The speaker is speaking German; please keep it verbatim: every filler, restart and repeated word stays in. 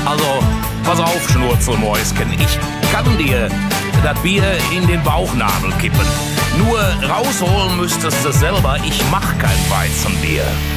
Also, pass auf, Schnurzelmäuschen. Ich kann dir das Bier in den Bauchnabel kippen. Nur rausholen müsstest du selber. Ich mach kein Weizenbier.